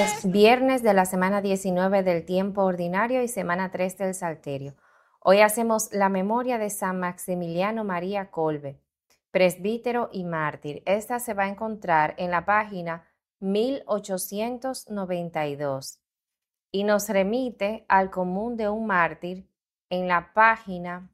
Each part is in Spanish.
es viernes de la semana 19 del tiempo ordinario y semana 3 del Salterio. Hoy hacemos la memoria de San Maximiliano María Kolbe, presbítero y mártir. Esta se va a encontrar en la página 1892 y nos remite al común de un mártir en la página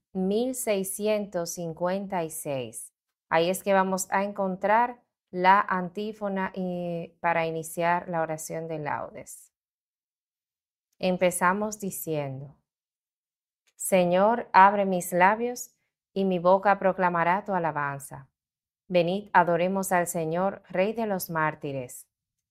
1656. Ahí es que vamos a encontrar la antífona para iniciar la oración de laudes. Empezamos diciendo: Señor, abre mis labios y mi boca proclamará tu alabanza. Venid, adoremos al Señor, Rey de los mártires.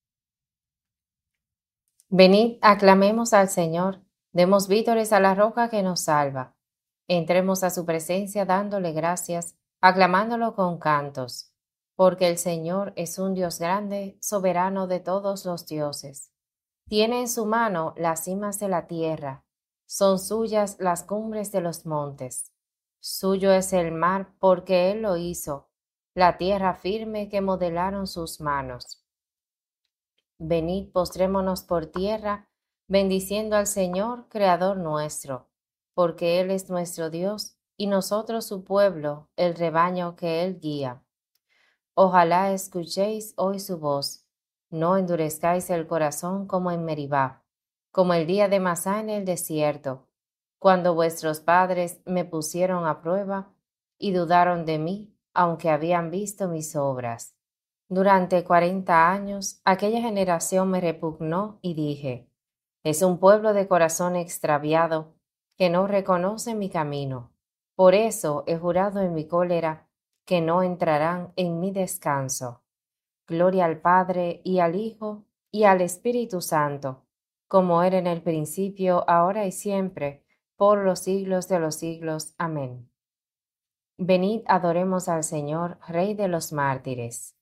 Venid, aclamemos al Señor, demos vítores a la roca que nos salva. Entremos a su presencia dándole gracias, aclamándolo con cantos. Porque el Señor es un Dios grande, soberano de todos los dioses. Tiene en su mano las cimas de la tierra, son suyas las cumbres de los montes. Suyo es el mar porque Él lo hizo, la tierra firme que modelaron sus manos. Venid, postrémonos por tierra, bendiciendo al Señor, Creador nuestro, porque Él es nuestro Dios y nosotros su pueblo, el rebaño que Él guía. Ojalá escuchéis hoy su voz, no endurezcáis el corazón como en Meribá, como el día de Masá en el desierto, cuando vuestros padres me pusieron a prueba y dudaron de mí, aunque habían visto mis obras. Durante 40 años aquella generación me repugnó y dije: es un pueblo de corazón extraviado que no reconoce mi camino. Por eso he jurado en mi cólera que no entrarán en mi descanso. Gloria al Padre, y al Hijo, y al Espíritu Santo, como era en el principio, ahora y siempre, por los siglos de los siglos. Amén. Venid, adoremos al Señor, Rey de los mártires.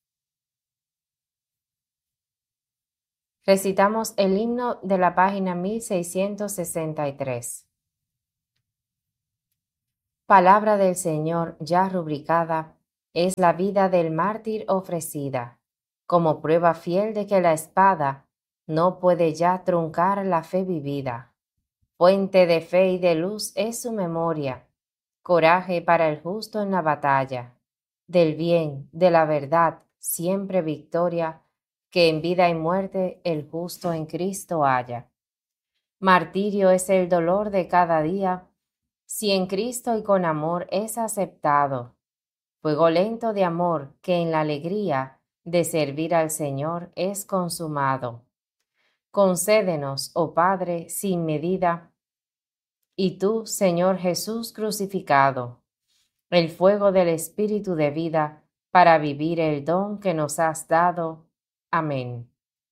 Recitamos el himno de la página 1663. Palabra del Señor ya rubricada, es la vida del mártir ofrecida, como prueba fiel de que la espada no puede ya truncar la fe vivida. Fuente de fe y de luz es su memoria, coraje para el justo en la batalla, del bien, de la verdad, siempre victoria, que en vida y muerte el justo en Cristo haya. Martirio es el dolor de cada día, si en Cristo y con amor es aceptado. Fuego lento de amor que en la alegría de servir al Señor es consumado. Concédenos, oh Padre, sin medida, y tú, Señor Jesús crucificado, el fuego del Espíritu de vida para vivir el don que nos has dado. Amén.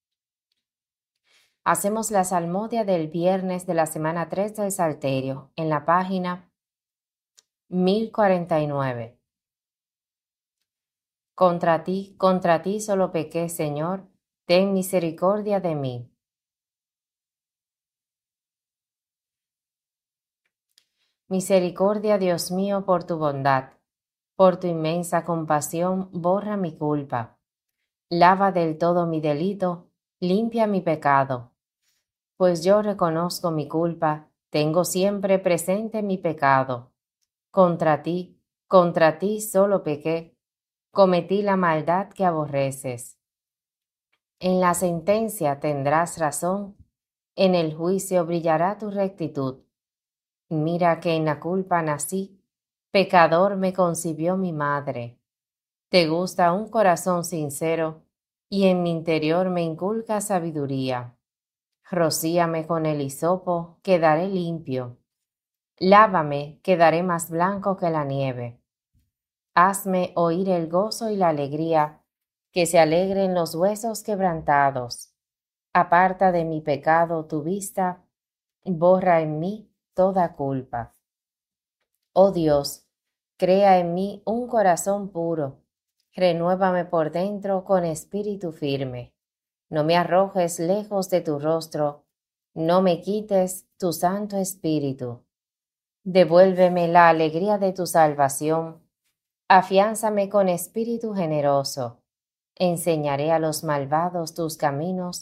Hacemos la salmodia del viernes de la semana 3 del Salterio, en la página 1049. Contra ti solo pequé, Señor, ten misericordia de mí. Misericordia, Dios mío, por tu bondad, por tu inmensa compasión, borra mi culpa. Lava del todo mi delito, limpia mi pecado. Pues yo reconozco mi culpa, tengo siempre presente mi pecado. Contra ti solo pequé, cometí la maldad que aborreces. En la sentencia tendrás razón, en el juicio brillará tu rectitud. Mira que en la culpa nací, pecador me concibió mi madre. Te gusta un corazón sincero, y en mi interior me inculca sabiduría. Rocíame con el hisopo, quedaré limpio. Lávame, quedaré más blanco que la nieve. Hazme oír el gozo y la alegría, que se alegren los huesos quebrantados. Aparta de mi pecado tu vista, borra en mí toda culpa. Oh Dios, crea en mí un corazón puro, renuévame por dentro con espíritu firme. No me arrojes lejos de tu rostro, no me quites tu santo espíritu. Devuélveme la alegría de tu salvación, afiánzame con espíritu generoso. Enseñaré a los malvados tus caminos,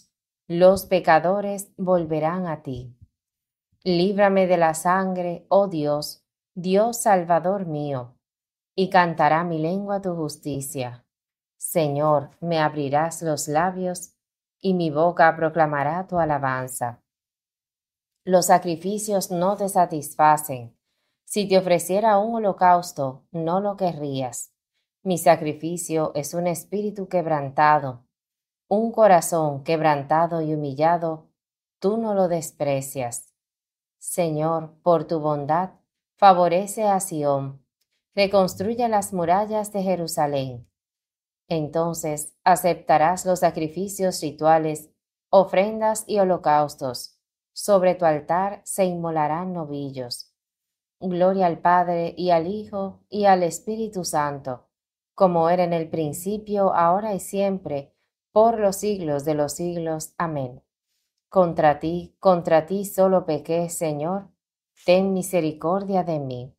Los pecadores volverán a ti. Líbrame de la sangre, oh Dios, Dios Salvador mío, y cantará mi lengua tu justicia. Señor, me abrirás los labios, y mi boca proclamará tu alabanza. Los sacrificios no te satisfacen. Si te ofreciera un holocausto, no lo querrías. Mi sacrificio es un espíritu quebrantado, un corazón quebrantado y humillado, tú no lo desprecias. Señor, por tu bondad, favorece a Sión, reconstruye las murallas de Jerusalén. Entonces aceptarás los sacrificios rituales, ofrendas y holocaustos. Sobre tu altar se inmolarán novillos. Gloria al Padre y al Hijo y al Espíritu Santo, como era en el principio, ahora y siempre, por los siglos de los siglos. Amén. Contra ti solo pequé, Señor, ten misericordia de mí.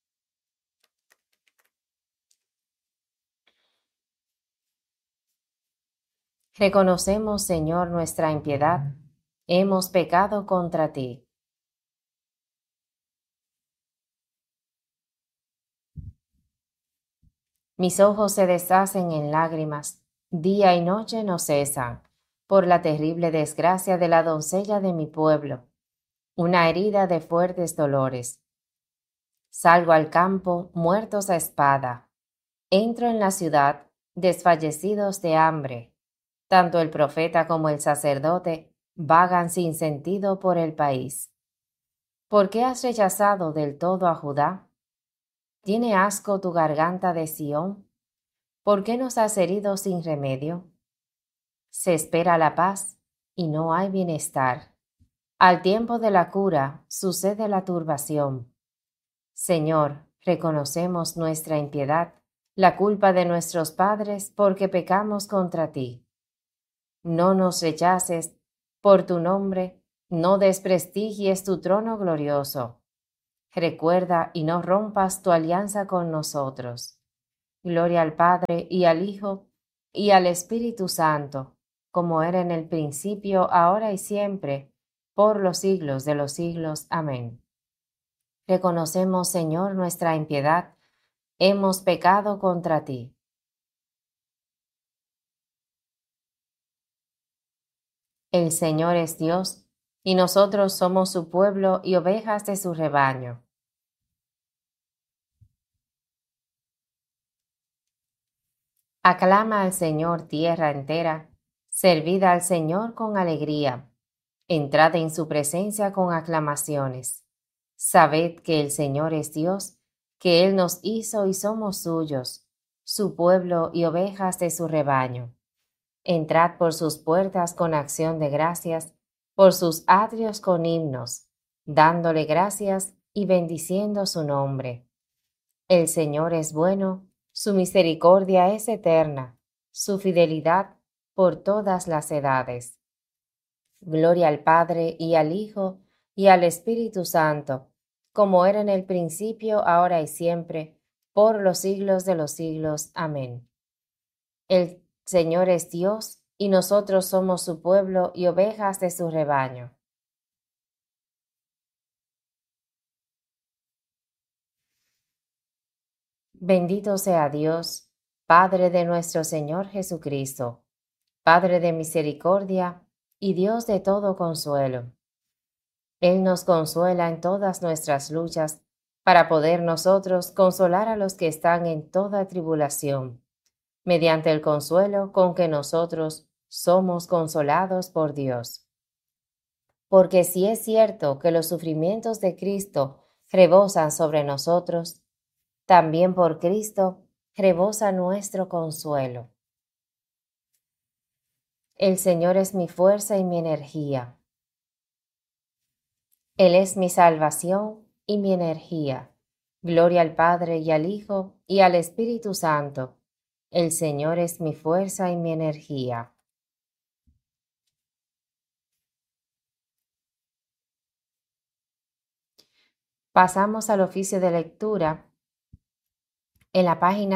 Reconocemos, Señor, nuestra impiedad. Hemos pecado contra ti. Mis ojos se deshacen en lágrimas, día y noche no cesan, por la terrible desgracia de la doncella de mi pueblo, una herida de fuertes dolores. Salgo al campo, muertos a espada. Entro en la ciudad, desfallecidos de hambre. Tanto el profeta como el sacerdote vagan sin sentido por el país. ¿Por qué has rechazado del todo a Judá? ¿Tiene asco tu garganta de Sión? ¿Por qué nos has herido sin remedio? Se espera la paz y no hay bienestar. Al tiempo de la cura sucede la turbación. Señor, reconocemos nuestra impiedad, la culpa de nuestros padres porque pecamos contra ti. No nos rechaces por tu nombre, no desprestigies tu trono glorioso. Recuerda y no rompas tu alianza con nosotros. Gloria al Padre y al Hijo y al Espíritu Santo, como era en el principio, ahora y siempre, por los siglos de los siglos. Amén. Reconocemos, Señor, nuestra impiedad. Hemos pecado contra ti. El Señor es Dios, y nosotros somos su pueblo y ovejas de su rebaño. Aclama al Señor tierra entera, servid al Señor con alegría, entrad en su presencia con aclamaciones. Sabed que el Señor es Dios, que Él nos hizo y somos suyos, su pueblo y ovejas de su rebaño. Entrad por sus puertas con acción de gracias, por sus atrios con himnos, dándole gracias y bendiciendo su nombre. El Señor es bueno, su misericordia es eterna, su fidelidad por todas las edades. Gloria al Padre y al Hijo y al Espíritu Santo, como era en el principio, ahora y siempre, por los siglos de los siglos. Amén. El Señor es Dios, y nosotros somos su pueblo y ovejas de su rebaño. Bendito sea Dios, Padre de nuestro Señor Jesucristo, Padre de misericordia y Dios de todo consuelo. Él nos consuela en todas nuestras luchas, para poder nosotros consolar a los que están en toda tribulación, mediante el consuelo con que nosotros somos consolados por Dios. Porque si es cierto que los sufrimientos de Cristo rebosan sobre nosotros, también por Cristo rebosa nuestro consuelo. El Señor es mi fuerza y mi energía. Él es mi salvación y mi energía. Gloria al Padre y al Hijo y al Espíritu Santo. El Señor es mi fuerza y mi energía. Pasamos al oficio de lectura en la página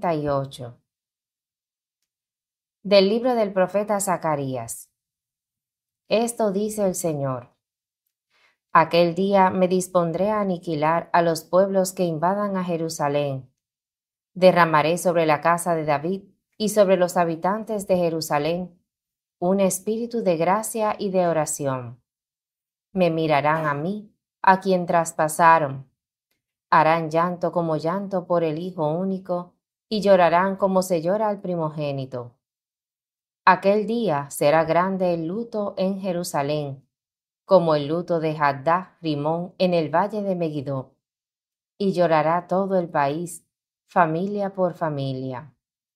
78 del libro del profeta Zacarías. Esto dice el Señor. Aquel día me dispondré a aniquilar a los pueblos que invadan a Jerusalén. Derramaré sobre la casa de David y sobre los habitantes de Jerusalén un espíritu de gracia y de oración. Me mirarán a mí, a quien traspasaron. Harán llanto como llanto por el Hijo único, y llorarán como se llora al primogénito. Aquel día será grande el luto en Jerusalén, como el luto de Hadad Rimón en el valle de Megiddo, y llorará todo el país, familia por familia.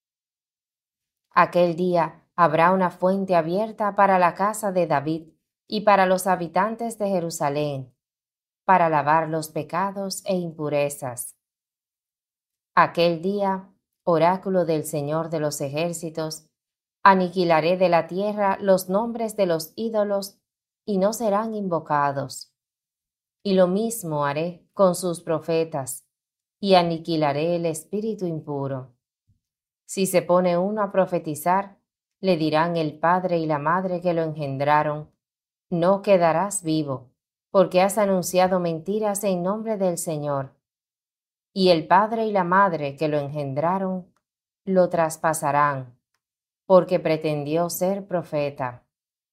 Aquel día habrá una fuente abierta para la casa de David y para los habitantes de Jerusalén, para lavar los pecados e impurezas. Aquel día, oráculo del Señor de los ejércitos, aniquilaré de la tierra los nombres de los ídolos y no serán invocados. Y lo mismo haré con sus profetas, y aniquilaré el espíritu impuro. Si se pone uno a profetizar, le dirán el padre y la madre que lo engendraron, no quedarás vivo, porque has anunciado mentiras en nombre del Señor. Y el padre y la madre que lo engendraron, lo traspasarán, porque pretendió ser profeta.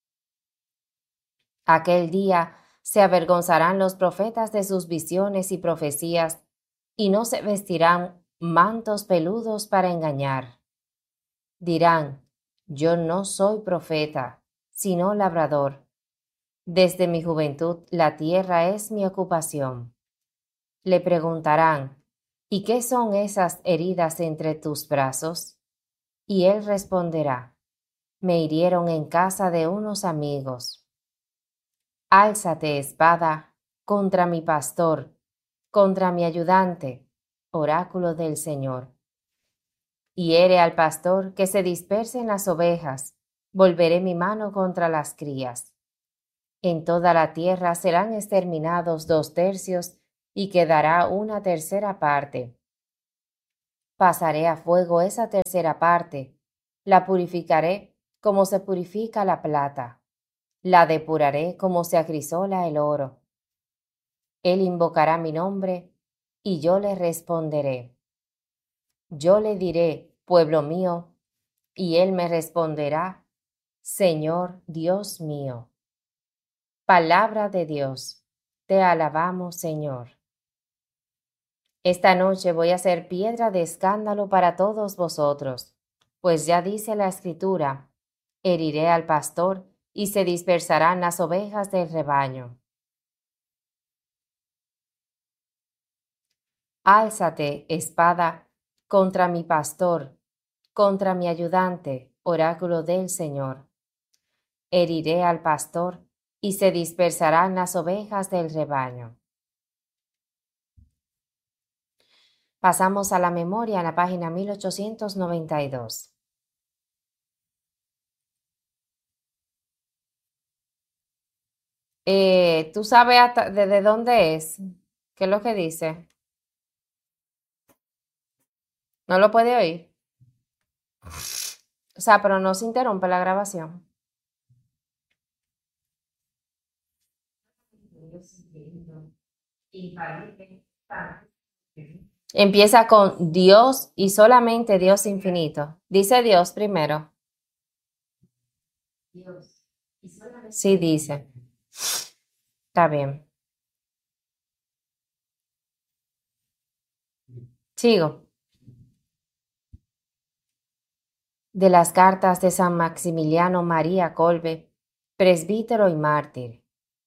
Aquel día se avergonzarán los profetas de sus visiones y profecías, y no se vestirán mantos peludos para engañar. Dirán, yo no soy profeta, sino labrador. Desde mi juventud la tierra es mi ocupación. Le preguntarán, ¿y qué son esas heridas entre tus brazos? Y él responderá, me hirieron en casa de unos amigos. Álzate, espada, contra mi pastor, contra mi ayudante, oráculo del Señor. Hiere al pastor, que se dispersen las ovejas, volveré mi mano contra las crías. En toda la tierra serán exterminados 2/3, y quedará 1/3 parte. Pasaré a fuego esa 1/3 parte, la purificaré como se purifica la plata, la depuraré como se acrisola el oro. Él invocará mi nombre, y yo le responderé. Yo le diré, pueblo mío, y él me responderá, Señor Dios mío. Palabra de Dios, te alabamos, Señor. Esta noche voy a ser piedra de escándalo para todos vosotros, pues ya dice la Escritura, heriré al pastor y se dispersarán las ovejas del rebaño. Álzate, espada, contra mi pastor, contra mi ayudante, oráculo del Señor. Heriré al pastor y se dispersarán las ovejas del rebaño. Pasamos a la memoria en la página 1892. ¿Tú sabes desde dónde es? ¿Qué es lo que dice? ¿No lo puede oír? O sea, pero no se interrumpe la grabación. Empieza con Dios y solamente Dios infinito. Dice Dios primero. Sí, dice. Está bien. Sigo. De las cartas de San Maximiliano María Kolbe, presbítero y mártir.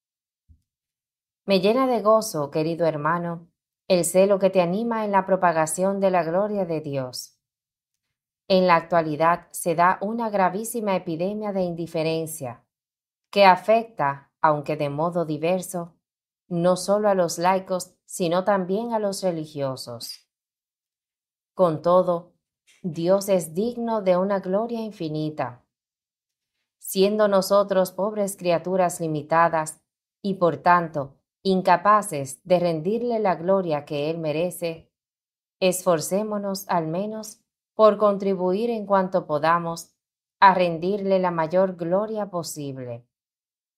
Me llena de gozo, querido hermano, el celo que te anima en la propagación de la gloria de Dios. En la actualidad se da una gravísima epidemia de indiferencia que afecta, aunque de modo diverso, no solo a los laicos, sino también a los religiosos. Con todo, Dios es digno de una gloria infinita. Siendo nosotros pobres criaturas limitadas y, por tanto, incapaces de rendirle la gloria que Él merece, esforcémonos al menos por contribuir en cuanto podamos a rendirle la mayor gloria posible.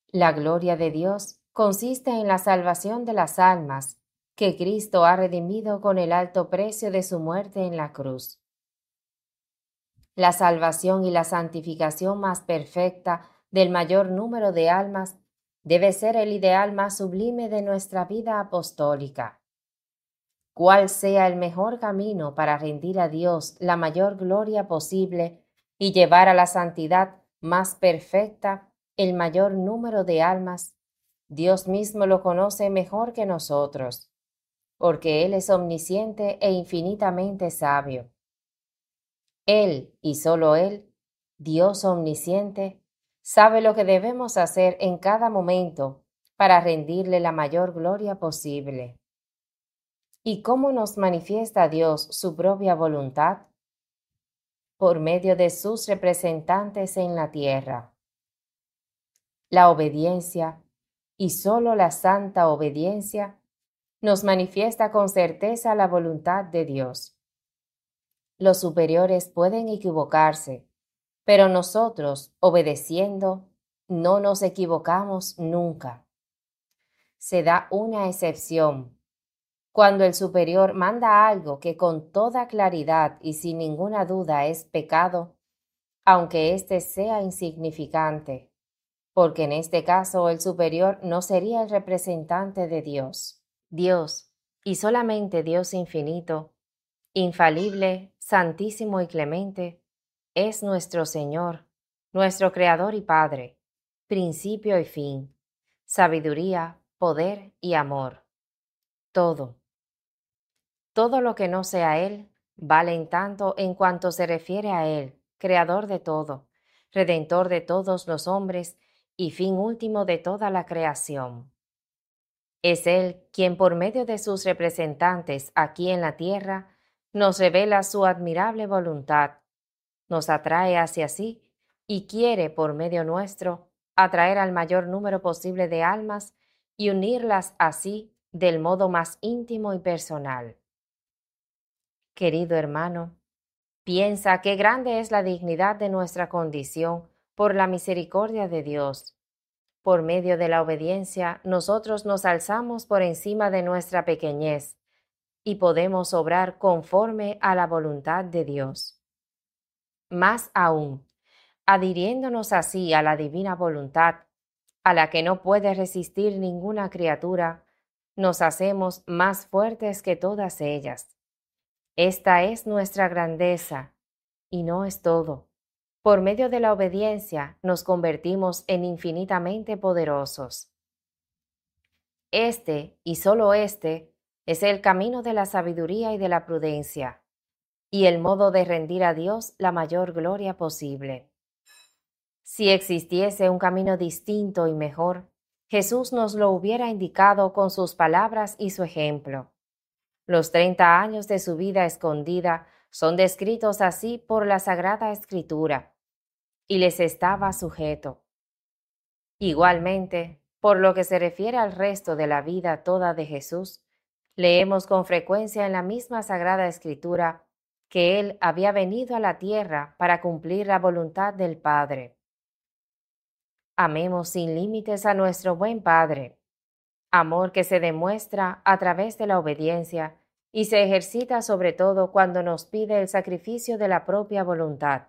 La gloria de Dios consiste en la salvación de las almas que Cristo ha redimido con el alto precio de su muerte en la cruz. La salvación y la santificación más perfecta del mayor número de almas debe ser el ideal más sublime de nuestra vida apostólica. ¿Cuál sea el mejor camino para rendir a Dios la mayor gloria posible y llevar a la santidad más perfecta el mayor número de almas? Dios mismo lo conoce mejor que nosotros, porque Él es omnisciente e infinitamente sabio. Él, y solo Él, Dios omnisciente, sabe lo que debemos hacer en cada momento para rendirle la mayor gloria posible. ¿Y cómo nos manifiesta Dios su propia voluntad? Por medio de sus representantes en la tierra. La obediencia, y solo la santa obediencia, nos manifiesta con certeza la voluntad de Dios. Los superiores pueden equivocarse, pero nosotros, obedeciendo, no nos equivocamos nunca. Se da una excepción. Cuando el superior manda algo que con toda claridad y sin ninguna duda es pecado, aunque éste sea insignificante, porque en este caso el superior no sería el representante de Dios. Dios, y solamente Dios infinito, infalible, santísimo y clemente, es nuestro Señor, nuestro Creador y Padre, principio y fin, sabiduría, poder y amor. Todo lo que no sea Él, vale en tanto en cuanto se refiere a Él, Creador de todo, Redentor de todos los hombres y fin último de toda la creación. Es Él quien por medio de sus representantes aquí en la tierra nos revela su admirable voluntad, nos atrae hacia sí y quiere por medio nuestro atraer al mayor número posible de almas y unirlas así del modo más íntimo y personal. Querido hermano, piensa qué grande es la dignidad de nuestra condición por la misericordia de Dios. Por medio de la obediencia, nosotros nos alzamos por encima de nuestra pequeñez y podemos obrar conforme a la voluntad de Dios. Más aún, adhiriéndonos así a la divina voluntad, a la que no puede resistir ninguna criatura, nos hacemos más fuertes que todas ellas. Esta es nuestra grandeza, y no es todo. Por medio de la obediencia nos convertimos en infinitamente poderosos. Este, y solo este, es el camino de la sabiduría y de la prudencia, y el modo de rendir a Dios la mayor gloria posible. Si existiese un camino distinto y mejor, Jesús nos lo hubiera indicado con sus palabras y su ejemplo. Los 30 años de su vida escondida son descritos así por la Sagrada Escritura, y les estaba sujeto. Igualmente, por lo que se refiere al resto de la vida toda de Jesús, leemos con frecuencia en la misma Sagrada Escritura que Él había venido a la tierra para cumplir la voluntad del Padre. Amemos sin límites a nuestro buen Padre, amor que se demuestra a través de la obediencia y se ejercita sobre todo cuando nos pide el sacrificio de la propia voluntad.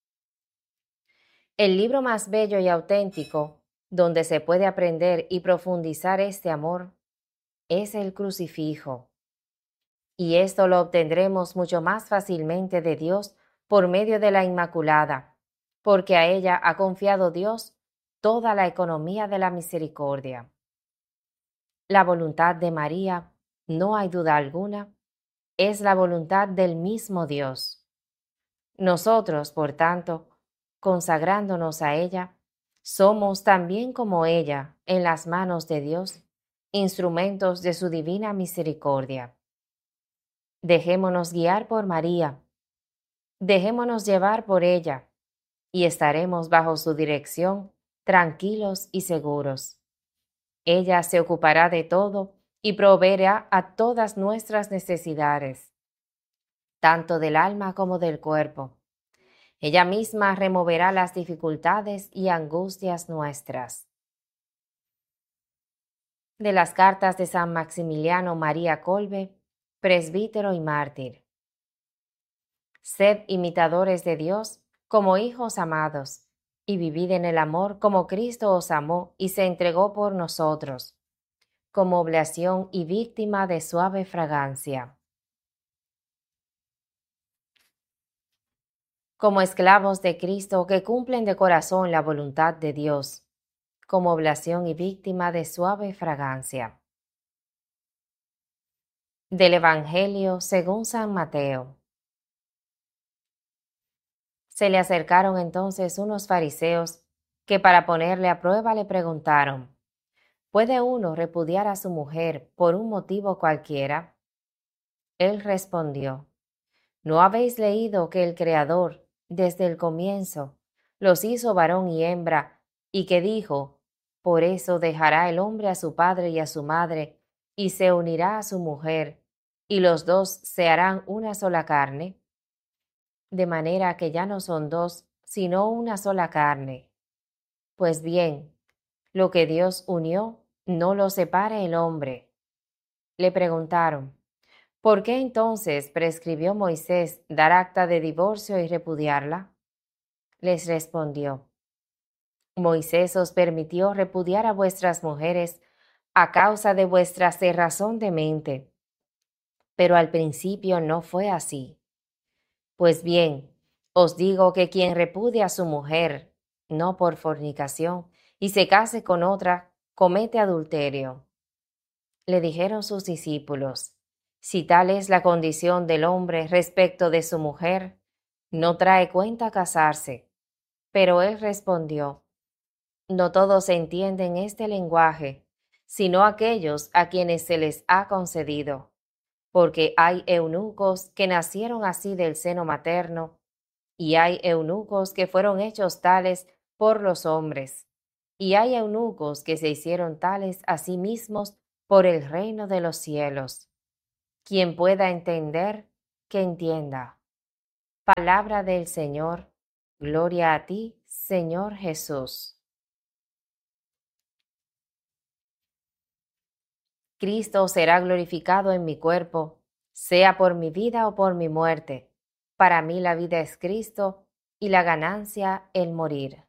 El libro más bello y auténtico, donde se puede aprender y profundizar este amor, es el Crucifijo. Y esto lo obtendremos mucho más fácilmente de Dios por medio de la Inmaculada, porque a ella ha confiado Dios toda la economía de la misericordia. La voluntad de María, no hay duda alguna, es la voluntad del mismo Dios. Nosotros, por tanto, consagrándonos a ella, somos también como ella en las manos de Dios, instrumentos de su divina misericordia. Dejémonos guiar por María, dejémonos llevar por ella, y estaremos bajo su dirección, tranquilos y seguros. Ella se ocupará de todo y proveerá a todas nuestras necesidades, tanto del alma como del cuerpo. Ella misma removerá las dificultades y angustias nuestras. De las cartas de San Maximiliano María Kolbe, presbítero y mártir. Sed imitadores de Dios como hijos amados, y vivid en el amor como Cristo os amó y se entregó por nosotros, como oblación y víctima de suave fragancia. Como esclavos de Cristo que cumplen de corazón la voluntad de Dios, como oblación y víctima de suave fragancia. Del Evangelio según San Mateo. Se le acercaron entonces unos fariseos que para ponerle a prueba le preguntaron: ¿puede uno repudiar a su mujer por un motivo cualquiera? Él respondió: ¿no habéis leído que el Creador, desde el comienzo, los hizo varón y hembra, y que dijo: por eso dejará el hombre a su padre y a su madre, y se unirá a su mujer, y los dos se harán una sola carne? De manera que ya no son dos, sino una sola carne. Pues bien, lo que Dios unió, no lo separe el hombre. Le preguntaron: ¿por qué entonces prescribió Moisés dar acta de divorcio y repudiarla? Les respondió: Moisés os permitió repudiar a vuestras mujeres a causa de vuestra cerrazón de mente, pero al principio no fue así. Pues bien, os digo que quien repudia a su mujer, no por fornicación, y se case con otra, comete adulterio. Le dijeron sus discípulos: si tal es la condición del hombre respecto de su mujer, no trae cuenta casarse. Pero él respondió: no todos entienden este lenguaje, sino aquellos a quienes se les ha concedido, porque hay eunucos que nacieron así del seno materno, y hay eunucos que fueron hechos tales por los hombres, y hay eunucos que se hicieron tales a sí mismos por el reino de los cielos. Quien pueda entender, que entienda. Palabra del Señor. Gloria a ti, Señor Jesús. Cristo será glorificado en mi cuerpo, sea por mi vida o por mi muerte. Para mí la vida es Cristo y la ganancia el morir.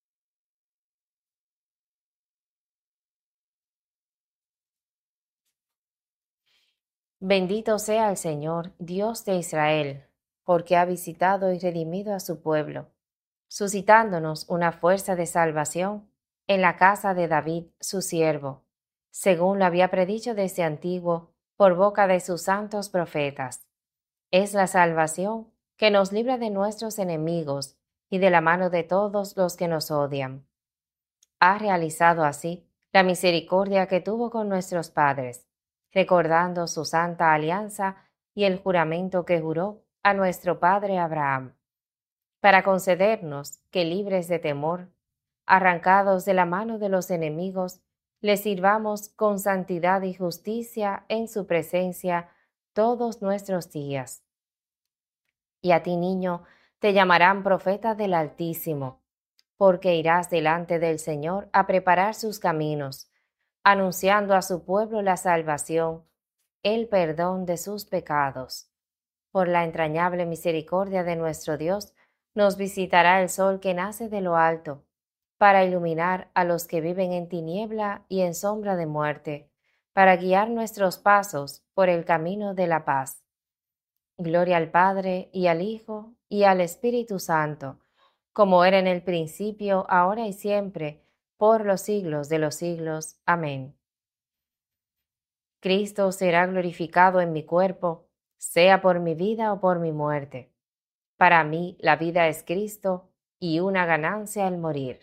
Bendito sea el Señor, Dios de Israel, porque ha visitado y redimido a su pueblo, suscitándonos una fuerza de salvación en la casa de David, su siervo, según lo había predicho desde antiguo por boca de sus santos profetas. Es la salvación que nos libra de nuestros enemigos y de la mano de todos los que nos odian. Ha realizado así la misericordia que tuvo con nuestros padres, recordando su santa alianza y el juramento que juró a nuestro padre Abraham, para concedernos que, libres de temor, arrancados de la mano de los enemigos, le sirvamos con santidad y justicia en su presencia todos nuestros días. Y a ti, niño, te llamarán profeta del Altísimo, porque irás delante del Señor a preparar sus caminos, anunciando a su pueblo la salvación, el perdón de sus pecados. Por la entrañable misericordia de nuestro Dios, nos visitará el sol que nace de lo alto, para iluminar a los que viven en tiniebla y en sombra de muerte, para guiar nuestros pasos por el camino de la paz. Gloria al Padre, y al Hijo, y al Espíritu Santo, como era en el principio, ahora y siempre, por los siglos de los siglos. Amén. Cristo será glorificado en mi cuerpo, sea por mi vida o por mi muerte. Para mí la vida es Cristo, y una ganancia el morir.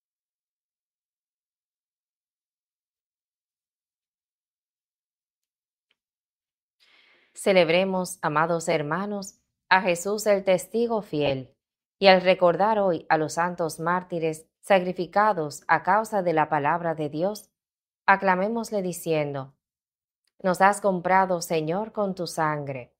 Celebremos, amados hermanos, a Jesús el testigo fiel, y al recordar hoy a los santos mártires sacrificados a causa de la palabra de Dios, aclamémosle diciendo: nos has comprado, Señor, con tu sangre.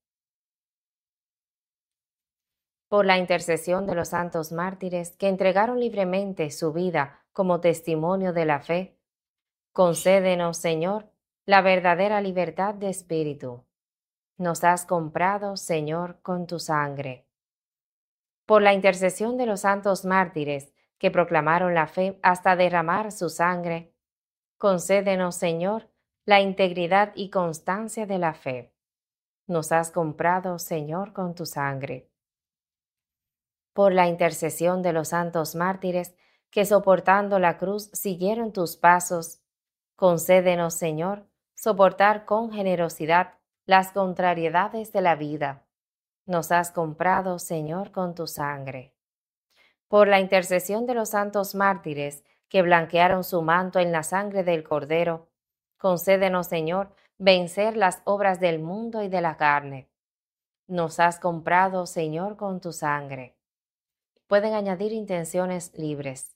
Por la intercesión de los santos mártires que entregaron libremente su vida como testimonio de la fe, Concédenos, Señor, la verdadera libertad de espíritu. Nos has comprado, Señor, con tu sangre. Por la intercesión de los santos mártires que proclamaron la fe hasta derramar su sangre, concédenos, Señor, la integridad y constancia de la fe. Nos has comprado, Señor, con tu sangre. Por la intercesión de los santos mártires que soportando la cruz siguieron tus pasos, concédenos, Señor, soportar con generosidad las contrariedades de la vida. Nos has comprado, Señor, con tu sangre. Por la intercesión de los santos mártires que blanquearon su manto en la sangre del Cordero, concédenos, Señor, vencer las obras del mundo y de la carne. Nos has comprado, Señor, con tu sangre. Pueden añadir intenciones libres.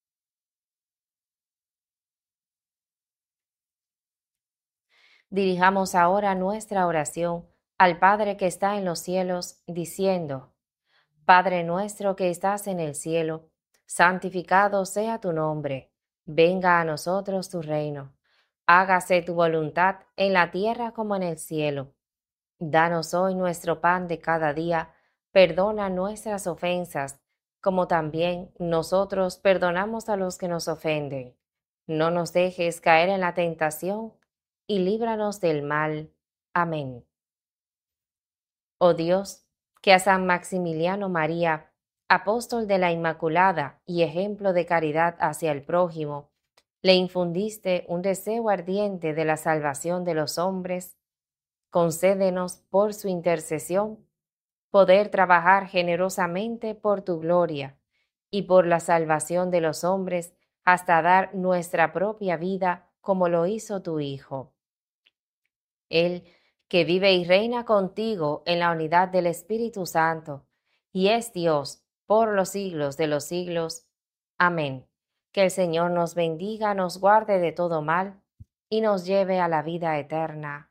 Dirijamos ahora nuestra oración al Padre que está en los cielos, diciendo: Padre nuestro que estás en el cielo, santificado sea tu nombre. Venga a nosotros tu reino. Hágase tu voluntad en la tierra como en el cielo. Danos hoy nuestro pan de cada día. Perdona nuestras ofensas, como también nosotros perdonamos a los que nos ofenden. No nos dejes caer en la tentación y líbranos del mal. Amén. Oh Dios, que a San Maximiliano María, apóstol de la Inmaculada y ejemplo de caridad hacia el prójimo, le infundiste un deseo ardiente de la salvación de los hombres, concédenos por su intercesión poder trabajar generosamente por tu gloria y por la salvación de los hombres hasta dar nuestra propia vida como lo hizo tu Hijo. Él, que vive y reina contigo en la unidad del Espíritu Santo, y es Dios por los siglos de los siglos. Amén. Que el Señor nos bendiga, nos guarde de todo mal, y nos lleve a la vida eterna.